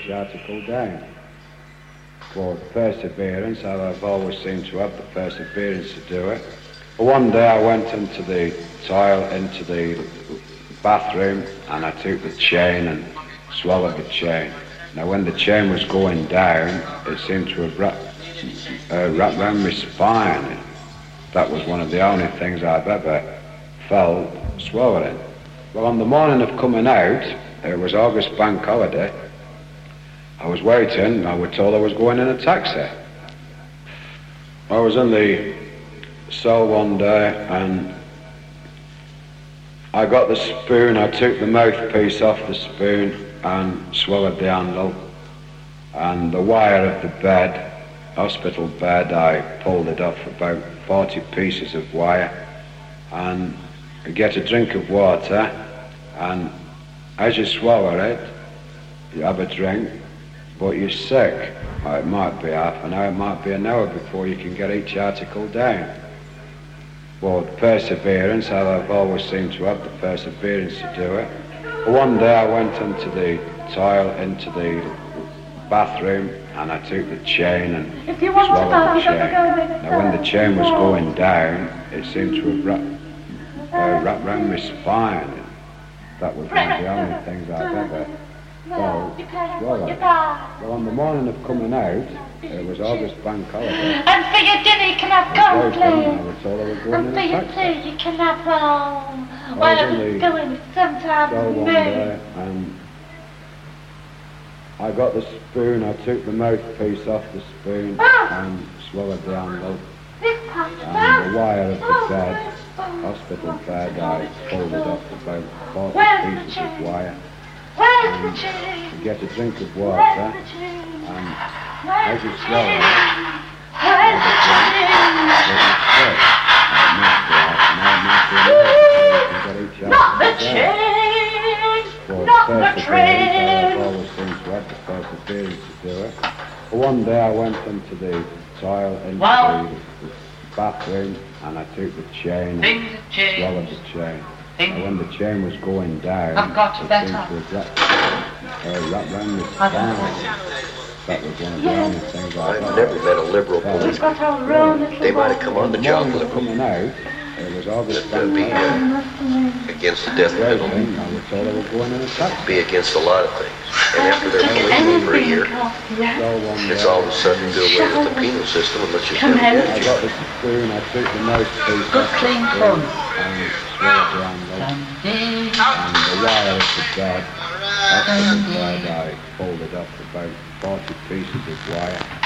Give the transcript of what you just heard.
each article down. For perseverance, I've always seemed to have the perseverance to do it. But one day I went into the bathroom, and I took the chain and swallowed the chain. Now when the chain was going down, it seemed to have wrapped around my spine. That was one of the only things I've ever felt swallowing. Well, on the morning of coming out, it was August bank holiday, I was waiting, I was told I was going in a taxi. I was in the cell one day, and I got the spoon, I took the mouthpiece off the spoon and swallowed the handle, and the wire of the bed, hospital bed, I pulled it off, about 40 pieces of wire, and I get a drink of water, and as you swallow it, you have a drink, but you're sick. It might be half an hour, it might be an hour before you can get each article down. But perseverance, I've always seemed to have the perseverance to do it. But one day I went into the bathroom, and I took the chain and swallowed the chain. Now when the chain was going down, it seemed to have wrapped around my spine. That was one of the only things I've ever felt swallowed. Well, on the morning of coming out, it was August bank holiday. And for your dinner you can have cornflakes. I was told I was going And for your tea you can have, well, it's going sometimes one day, and I got the spoon, I took the mouthpiece off the spoon and swallowed the handle, and the wire of the bed, hospital bed, I pulled it off about 40 pieces of wire, and to get a drink of water, and as you swallow it, not the chain! Not the train! I've always seemed to have the perseverance to do it. But one day I went into the bathroom, and I took the chain and swallowed the chain. And when the chain was going down, I've got it better. seemed to have wrapped around my spine. That was one of the only things I've never met a liberal policeman. Got our own little They might have come on the job morning of liberal. coming out, it was August That would be against the death penalty. I was told I was going in a taxi. Be against a lot of things. And after they're policemen for a year, it's all of a sudden do away with the penal system and let's just have I it. got the spoon, I took the mouthpiece Good off clean the fun. spoon and swallowed the handle, and the wire of the bed, I pulled it off about 40 pieces of wire,